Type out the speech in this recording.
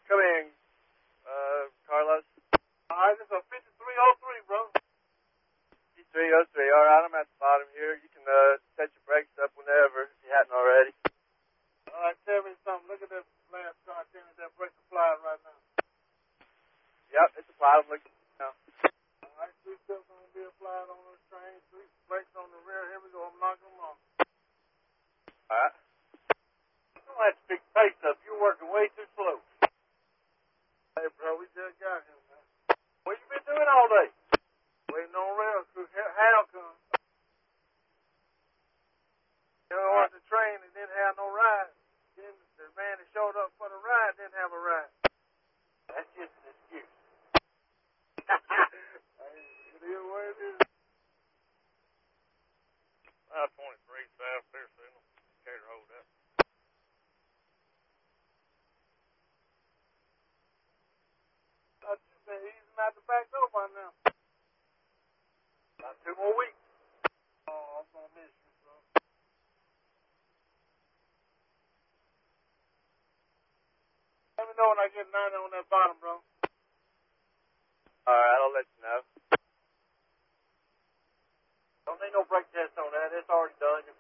Come in, Carlos. All right, it's a 5303, bro. 5303. All right, I'm at the bottom here. You can set your brakes up whenever if you hadn't already. All right, tell me something. Look at that last car. Tell me that brake applied right now. Yep, it's applied. I'm looking now. All right, 3 steps going to be applied on this train. 3 brakes on the rear. Here we go. I'm knocking them off. All right. You don't have to pick the pace up. You're working way too slow. Hey, bro, we just got him, man. What you been doing all day? Waiting on rail crew. Hal come. You know, on the train and didn't have no ride. Then the man that showed up for the ride didn't have a ride. That's just an excuse. It is what it is. 523 South Fair Signal. Cater hold up. Thought you've been easing out the back door by now. About 2 more weeks. Oh, I'm gonna miss you, bro. Let me know when I get 90 on that bottom, bro. All right, I'll let you know. Don't need no brake test on that. It's already done. Your